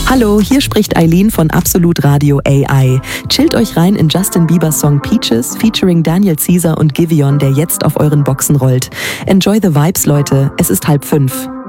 Hallo, hier spricht Eileen von Absolut Radio AI. Chillt euch rein in Justin Biebers Song Peaches featuring Daniel Caesar und Giveon, der jetzt auf euren Boxen rollt. Enjoy the vibes, Leute. Es ist 4:30.